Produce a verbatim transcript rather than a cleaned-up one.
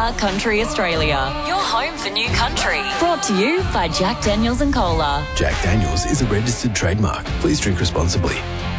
are Country Australia, your home for new country. Brought to you by Jack Daniels and Cola. Jack Daniels is a registered trademark. Please drink responsibly.